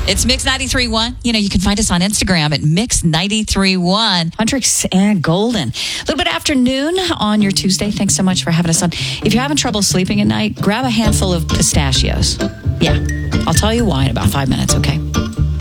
It's Mix 93.1. You can find us on Instagram at Mix 93.1. Huntrix and Golden. A little bit after noon on your Tuesday. Thanks so much for having us on. If you're having trouble sleeping at night, grab a handful of pistachios. Yeah, I'll tell you why in about 5 minutes, okay?